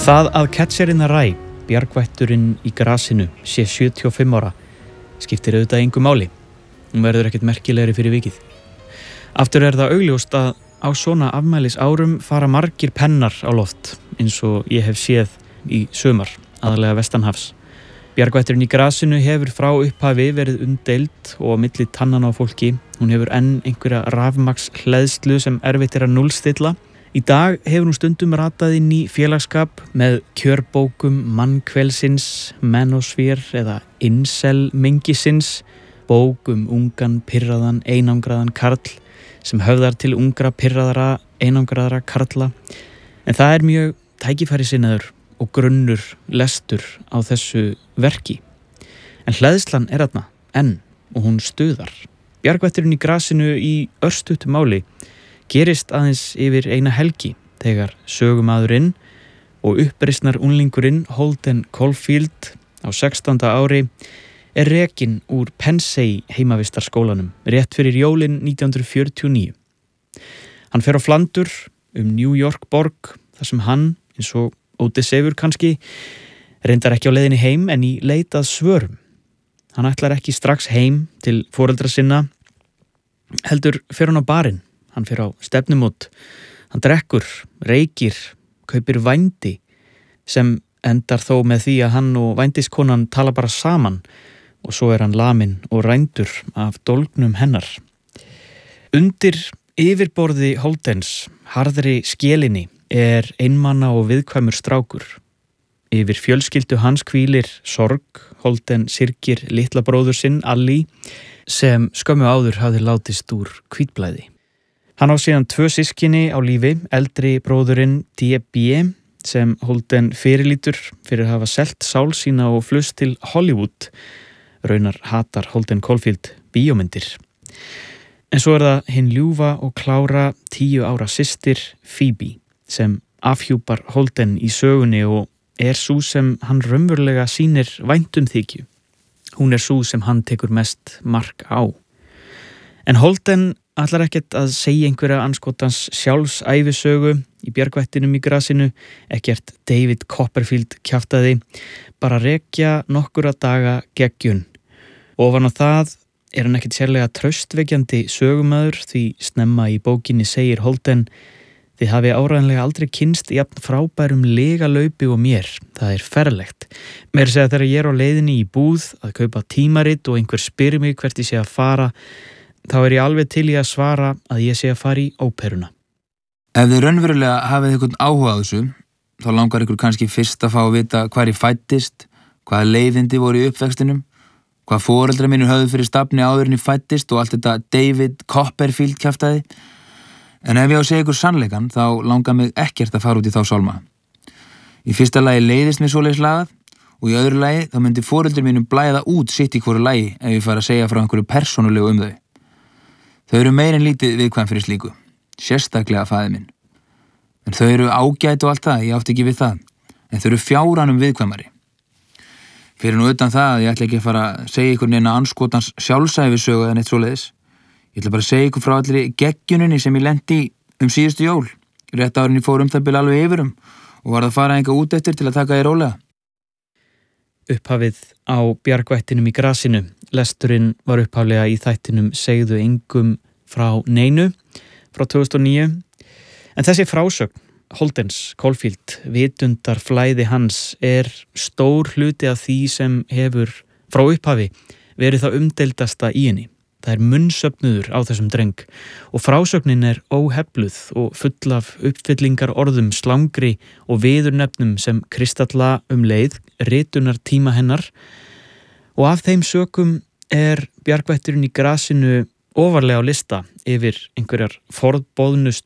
Það að Catcher in the Rye, bjargvætturinn í grasinu, sé 75 ára, skiptir auðvitað engu máli. Hún verður ekkert merkilegri fyrir vikið. Aftur það augljóst að á svona afmælis árum fara margir pennar á loft, eins og ég hef séð í sumar, aðalega vestanhafs. Bjargvætturinn í grasinu hefur frá upphafi verið umdeild og á milli tannana á fólki. Hún hefur enn einhverja rafmagnshleðslu sem erfitt að núllstilla. Í dag hefur hún stundum ratað inn í félagsskap með kjörbókum mannkvelsins, manosphere eða incel-mengisins, bók ungan, pirraðan, einangraðan karl sem höfðar til ungra, pirraðara, einangraðara karla. En það mjög tækifærisinnaður og grunnur lestur á þessu verki. En hleðslan þarna enn og hún stuðar. Bjargvætturinn í grasinu í örstuttu máli gerist aðeins yfir eina helgi þegar sögumaðurinn og uppreisnar unglingurinn Holden Caulfield á 16. ári rekinn úr Pensey heimavistarskólanum rétt fyrir jólin 1949. Hann fer á flandur New York borg þar sem hann, eins og Ódysseifur kannski, reyndar ekki á leiðinni heim en í leit að svörum. Hann ætlar ekki strax heim til foreldra sinna, heldur fer hann á barinn. Hann fer á stefnumót, hann drekkur, reykir, kaupir vændi sem endar þó með því að hann og vændiskonan tala bara saman og svo hann laminn og rændur af dólgnum hennar. Undir yfirborði Holdens, harðri skelinni, einmana og viðkvæmur strákur. Yfir fjölskyldu hans hvílir sorg. Holden syrgir litla bróður sinn, Allie, sem skömmu áður hafði látist úr hvítblæði. Hann á síðan 2 systkini á lífi, eldri bróðurinn D.B. sem Holden fyrirlítur fyrir að hafa selt sál sína og flust til Hollywood. Raunar hatar Holden Caulfield bíómyndir. En svo það hinn ljúfa og klára 10 ára systir Phoebe sem afhjúpar Holden í sögunni og sú sem hann raunverulega sýnir væntumþykju. Hún sú sem hann tekur mest mark á. En Holden ætlar ekkert að segja einhverja andskotans sjálfsævisögu í bjargvættinum í grasinu, ekkert David Copperfield kjaftaði, bara rekja nokkura daga geggjun. Ofan á það hann ekkert sérlega traustvekjandi sögumaður því snemma í bókinni segir Holden: Þið hafi áreiðanlega aldrei kynnst jafn frábærum legalaupi og mér. Það ferlegt. Meira segja þegar ég á leiðinni í búð að kaupa tímarit og einhver spyr mig hvert ég sé að fara, þá ég alveg til í að svara að ég sé að fara í óperuna. Ef þið raunverulega hafið einhvern áhuga á þessu, þá langar ykkur kannski fyrst að fá að vita hvar ég fæddist, hvaða leiðindi voru í uppvextinum, hvað foreldrar mínir höfðu fyrir stafni áður en ég fæddist og allt þetta David Copperfield kjaftaði. En ef ég á að segja ykkur sannleikann, þá langar mig ekkert að fara út í þá sálma. Í fyrsta lagi leiðist mér svoleiðis lagað og í öðru lagi þá myndi foreldrar mínum blæða út sitt í hvoru lagi ef ég fara að segja frá einhverju persónulegu þau. Þau meir en lítið viðkvæm fyrir slíku, sérstaklega faðir minn. En þau ágæt og allt það, ég átti ekki við það, en þau fjáranum viðkvæmari. Fyrir nú utan það að ég ætla ekki að fara að segja ykkur neina andskotans sjálfsævisögu eða neitt svoleiðis. Ég ætla bara að segja ykkur frá allri geggjuninni sem ég lenti í síðustu jól. Rétt árin ég fór það bil alveg yfirum og varð að fara enga út eftir til að taka því rólega. Upphafið á bjargvættinum í grasinu. Lesturinn var upphaflega í þættinum Segðu engum frá neinu frá 2009. En þessi frásögn Holdens Caulfield, vitundar flæði hans, stór hluti af því sem hefur frá upphafi verið það umdeildasta í henni. Það munnsöfnuður á þessum dreng og frásögnin óhefluð og full af uppfyllingar orðum, slangri og viðurnefnum sem kristalla leið, ritunar tíma hennar. Og af þeim sökum bjargvætturinn í grasinu ofarlega á lista yfir einhverjar forboðnustu